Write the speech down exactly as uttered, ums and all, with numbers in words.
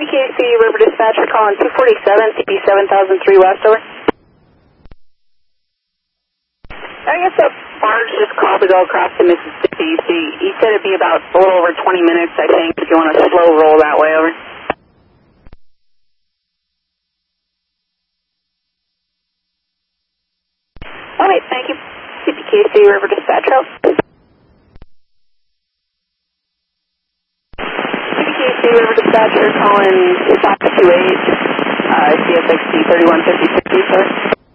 K C River Dispatcher calling two forty-seven, C P seven thousand three West, over. I guess that barge just called to go across the Mississippi. So he said it'd be about a little over twenty minutes, I think, if you want a slow roll that way, over. All right, thank you. C P K C River Dispatcher out. C P K C River Dispatcher calling five two eight, uh, C S X T thirty-one fifty-six, sir.